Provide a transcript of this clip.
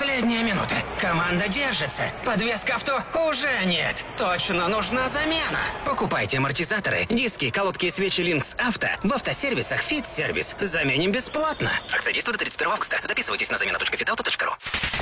Последняя минута. Команда держится. Подвеска авто уже нет. Точно нужна замена. Покупайте амортизаторы, диски, колодки и свечи Lynx Авто в автосервисах Fit Service. Заменим бесплатно. Акция действует до 31 августа. Записывайтесь на замена.fitauto.ru.